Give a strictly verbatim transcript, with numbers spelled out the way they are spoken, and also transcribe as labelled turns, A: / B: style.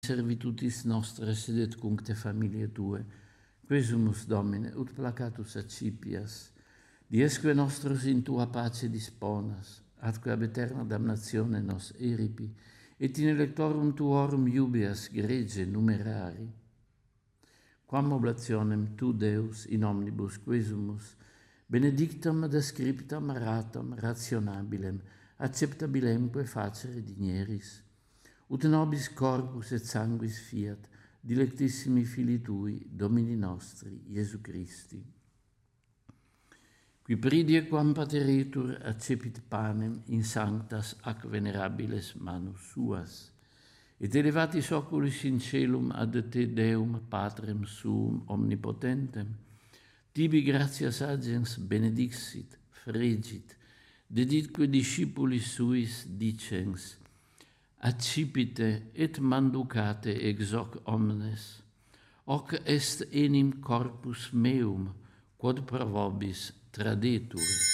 A: servitutis nostra sedet cunc te familiae tue, quesumus Domine, ut placatus accipias, diesque nostros in tua pace disponas, atque ab eterna damnatione nos eripi, et in electorum tuorum iubeas grege numerari. Quam oblationem tu, Deus, in omnibus quesumus, benedictam ad scriptam ratam rationabilem, acceptabilemque facere digneris, ut nobis corpus et sanguis fiat, dilectissimi Filii Tui, Domini nostri, Iesu Christi. Qui pridie quam pateritur accepit panem in sanctas ac venerabiles manus suas, et elevatis oculis in celum ad te Deum Patrem suum omnipotentem, tibi gratias agens benedixit, fregit, deditque discipulis suis dicens, accipite et manducate ex hoc omnes, hoc est enim corpus meum, quod pro vobis tradetur.